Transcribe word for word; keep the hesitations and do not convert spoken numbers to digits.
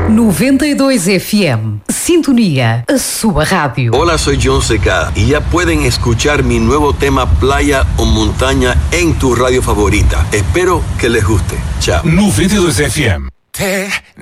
noventa e dois F M. Sintonia, a sua rádio. Hola, soy John Secada y ya pueden escuchar mi nuevo tema Playa o Montaña en tu radio favorita. Espero que les guste. Chao. noventa e dois F M.